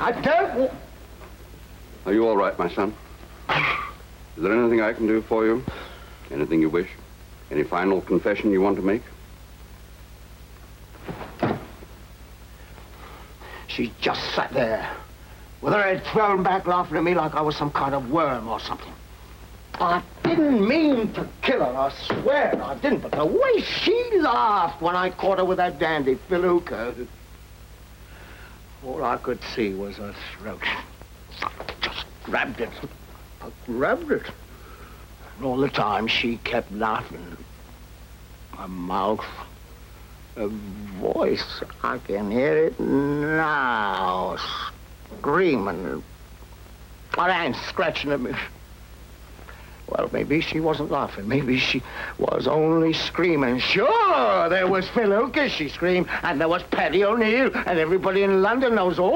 I don't... Are you all right, my son? Is there anything I can do for you? Anything you wish? Any final confession you want to make? She just sat there, with her head thrown back, laughing at me like I was some kind of worm or something. I didn't mean to kill her, I swear I didn't, but the way she laughed when I caught her with that dandy felucca, all I could see was her throat. I just grabbed it. And all the time she kept laughing. Her mouth, her voice, I can hear it now, screaming. Her hands scratching at me. Well, maybe she wasn't laughing. Maybe she was only screaming. Sure, there was Phil Lucas, she screamed, and there was Paddy O'Neill, and everybody in London knows all